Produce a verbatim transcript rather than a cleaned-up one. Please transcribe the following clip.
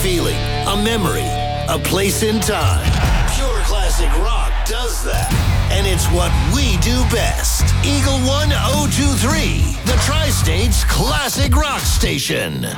feeling, a memory, a place in time. Pure classic rock does that. And it's what we do best. Eagle one oh two three, the Tri-State's classic rock station.